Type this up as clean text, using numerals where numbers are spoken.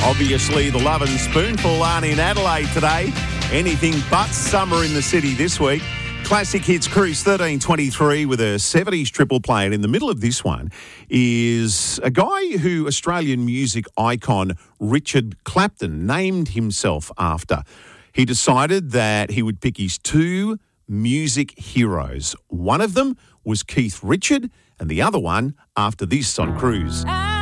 Obviously, the Love and Spoonful aren't in Adelaide today. Anything but summer in the city this week. Classic Hits Cruise 1323 with a 70s triple play. And in the middle of this one is a guy who Australian music icon Richard Clapton named himself after. He decided that he would pick his two music heroes. One of them was Keith Richard and the other one after this on Cruise.